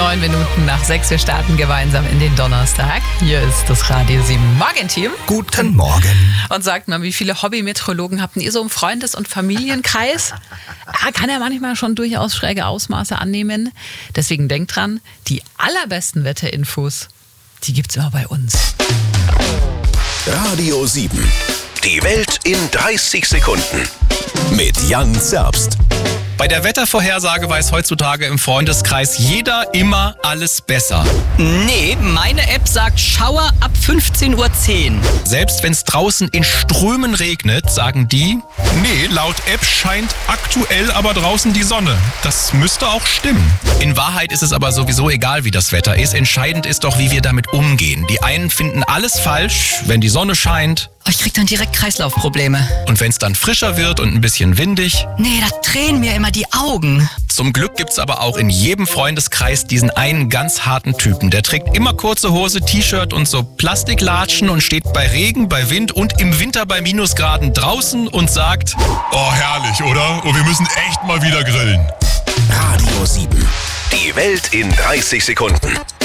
9 Minuten nach 6. Wir starten gemeinsam in den Donnerstag. Hier ist das Radio 7 Morgenteam. Guten Morgen. Und sagt mal, wie viele Hobby-Meteorologen habt ihr so im Freundes- und Familienkreis? Kann ja manchmal schon durchaus schräge Ausmaße annehmen. Deswegen denkt dran, die allerbesten Wetterinfos, die gibt's immer bei uns. Radio 7. Die Welt in 30 Sekunden. Mit Jan Zerbst. Bei der Wettervorhersage weiß heutzutage im Freundeskreis jeder immer alles besser. Nee, meine App sagt Schauer ab 15:10 Uhr. Selbst wenn es draußen in Strömen regnet, sagen die, nee, laut App scheint aktuell aber draußen die Sonne. Das müsste auch stimmen. In Wahrheit ist es aber sowieso egal, wie das Wetter ist. Entscheidend ist doch, wie wir damit umgehen. Die einen finden alles falsch, wenn die Sonne scheint. Ich krieg dann direkt Kreislaufprobleme. Und wenn es dann frischer wird und ein bisschen windig. Nee, da tränen mir immer die Augen. Zum Glück gibt's aber auch in jedem Freundeskreis diesen einen ganz harten Typen. Der trägt immer kurze Hose, T-Shirt und so Plastiklatschen und steht bei Regen, bei Wind und im Winter bei Minusgraden draußen und sagt: Oh, herrlich, oder? Und wir müssen echt mal wieder grillen. Radio 7. Die Welt in 30 Sekunden.